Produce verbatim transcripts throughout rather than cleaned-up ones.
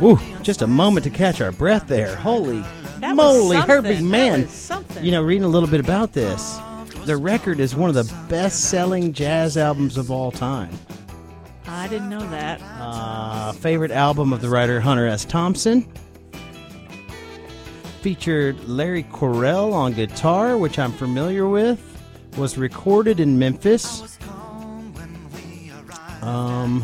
Ooh, just a moment to catch our breath there. Holy That was moly, something. Herbie That Man. was something. You know, reading a little bit about this, the record is one of the best-selling jazz albums of all time. I didn't know that. Uh, favorite album of the writer Hunter S. Thompson. Featured Larry Correll on guitar, which I'm familiar with. Was recorded in Memphis. Um,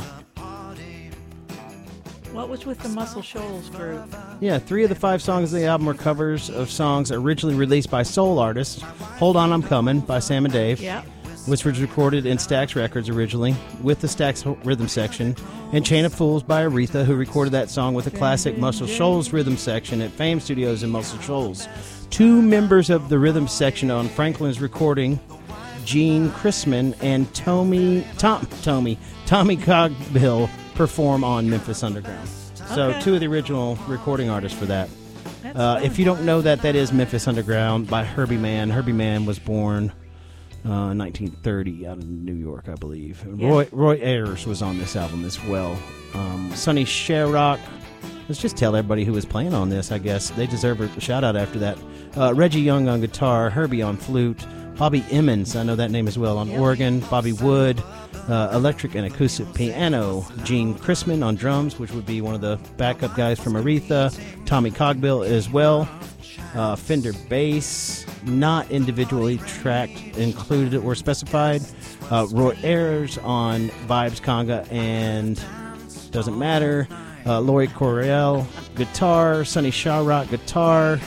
What was with the Muscle Shoals group? yeah, three of the five songs of the album are covers of songs originally released by soul artists. Hold On, I'm Coming by Sam and Dave. Yeah. Which was recorded in Stax Records originally, with the Stax rhythm section, and Chain of Fools by Aretha, who recorded that song with the classic Muscle Shoals rhythm section at Fame Studios in Muscle Shoals. Two members of the rhythm section on Franklin's recording, Gene Chrisman and Tommy, Tom, Tommy, Tommy Cogbill, perform on Memphis Underground. So Okay. two of the original recording artists for that. That's Uh, fun. if you don't know that, that is Memphis Underground by Herbie Mann. Herbie Mann was born uh, nineteen thirty out of New York, I believe. Yeah. Roy Roy Ayers was on this album as well. Um, Sonny Sharrock. Let's just tell everybody who was playing on this, I guess. They deserve a shout out after that. Uh, Reggie Young on guitar, Herbie on flute, Bobby Emmons, I know that name as well, on Yep. organ, Bobby Wood, uh, electric and acoustic piano, Gene Chrisman on drums, which would be one of the backup guys from Aretha, Tommy Cogbill as well, uh, Fender bass, not individually tracked, included or specified, uh, Roy Ayers on vibes, conga, and doesn't matter, uh, Lloyd Correll guitar, Sonny Sharrock guitar,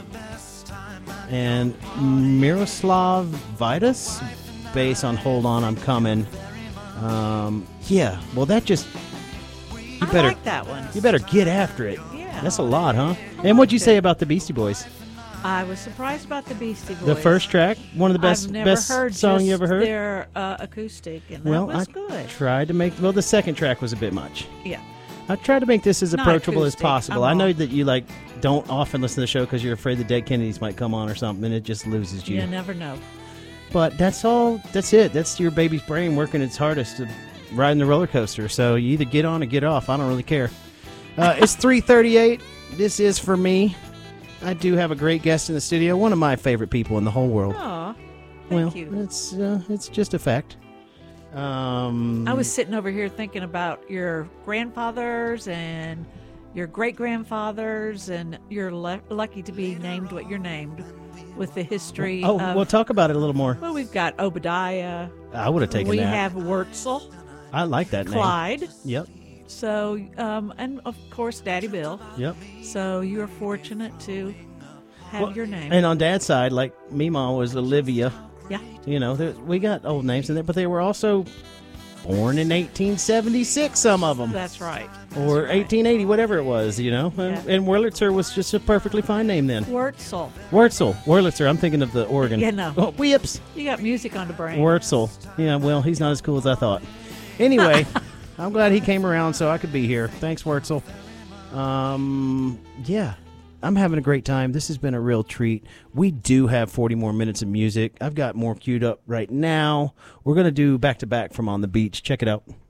and Miroslav Vidas bass on Hold On, I'm Coming. Um, yeah, well, that just you I better like that one. you better get after it. Yeah. That's a lot, huh? I And what'd you liked say it. about the Beastie Boys? I was surprised about the Beastie Boys. The first track, one of the best I've never best heard song just you ever heard. their uh, acoustic, and that Well, was I good. tried to make well, the second track was a bit much. Yeah. I tried to make this as Not approachable as acoustic, possible. I'm I know wrong. that you like don't often listen to the show because you're afraid the Dead Kennedys might come on or something, and it just loses you. You never know. But that's all. That's it. That's your baby's brain working its hardest to riding the roller coaster. So you either get on or get off. I don't really care. Uh, it's three thirty-eight. This is for me. I do have a great guest in the studio. One of my favorite people in the whole world. Aw, thank well, you. it's uh, it's just a fact. Um, I was sitting over here thinking about your grandfathers and your great grandfathers, and you're le- lucky to be named what you're named with the history. Oh, of, well, talk about it a little more. well, we've got Obadiah. I would have taken we that. have Wurtzel, I like that name. Clyde. Yep. So, um, and of course, Daddy Bill. Yep. So you're fortunate to have Well, your name. And on Dad's side, like Meemaw was Olivia. yeah. You know, there, we got old names in there, but they were also born in eighteen seventy-six, some of them. That's right. or That's right. eighteen eighty, whatever it was, you know. And, Yeah. and Wurlitzer was just a perfectly fine name then. Wurtzel. Wurtzel. Wurlitzer. I'm thinking of the organ. Yeah, no. Oh, whips. You got music on the brain. Wurtzel. Yeah, well, he's not as cool as I thought. Anyway, I'm glad he came around so I could be here. Thanks, Wurtzel. Um, yeah, I'm having a great time. This has been a real treat. We do have forty more minutes of music. I've got more queued up right now. We're going to do back-to-back from On the Beach. Check it out.